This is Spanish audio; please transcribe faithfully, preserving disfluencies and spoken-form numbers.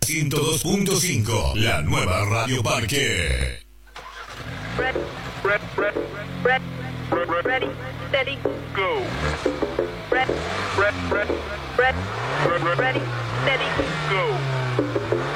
ciento dos punto cinco, la nueva Radio Parque. Red, red, red, red, red, ready, steady, go. Red, red, red, red, red, ready, steady, go.